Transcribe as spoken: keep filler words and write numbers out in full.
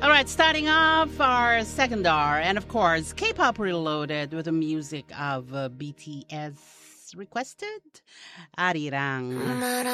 All right, starting off our second hour, and of course, K-pop Reloaded with the music of uh, B T S requested, Arirang.